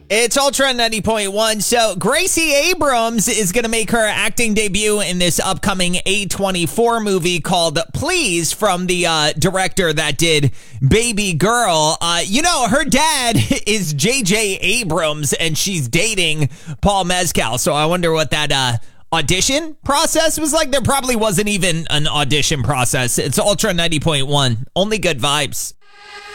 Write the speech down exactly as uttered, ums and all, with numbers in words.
It's Ultra ninety point one. So Gracie Abrams is going to make her acting debut in this upcoming A twenty-four movie called Please, from the uh, director that did Baby Girl. Uh, you know, her dad is J J Abrams, and she's dating Paul Mescal. So I wonder what that uh, audition process was like. There probably wasn't even an audition process. It's Ultra ninety point one. Only good vibes.